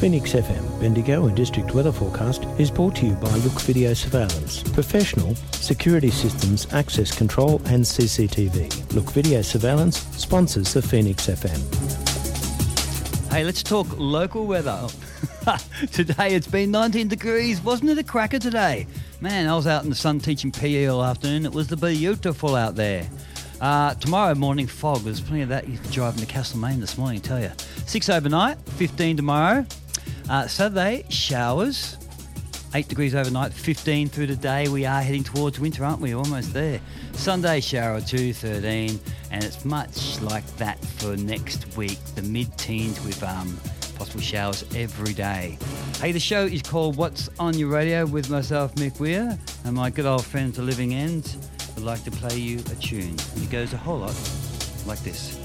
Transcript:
Phoenix FM, Bendigo and District Weather Forecast is brought to you by Look Video Surveillance. Professional security systems, access control and CCTV. Look Video Surveillance sponsors the Phoenix FM. Hey, let's talk local weather. Today it's been 19 degrees. Wasn't it a cracker today? Man, I was out in the sun teaching PE all afternoon. It was beautiful out there. Tomorrow morning fog. There's plenty of that. You can drive into Castlemaine this morning, I tell you. 6 overnight, 15 tomorrow. Saturday, showers. 8 degrees overnight, 15 through the day. We are heading towards winter, aren't we? Almost there. Sunday, shower 2, 13. And it's much like that for next week. The mid-teens with possible showers every day. Hey, the show is called What's On Your Radio with myself, Mick Weir, and my good old friend, The Living End, would like to play you a tune. And it goes a whole lot like this.